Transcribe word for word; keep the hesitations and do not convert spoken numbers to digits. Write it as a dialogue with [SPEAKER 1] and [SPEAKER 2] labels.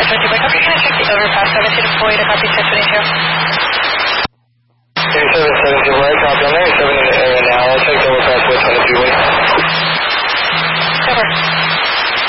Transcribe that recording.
[SPEAKER 1] twenty by copy. Can I check the overpass service to deploy to copy six twenty-two?